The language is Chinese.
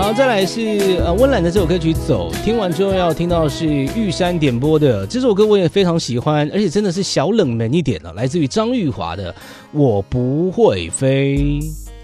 好，再来是温岚的这首歌曲《走》，听完之后要听到是玉山点播的这首歌，我也非常喜欢，而且真的是小冷门一点了，来自于张玉华的《我不会飞》。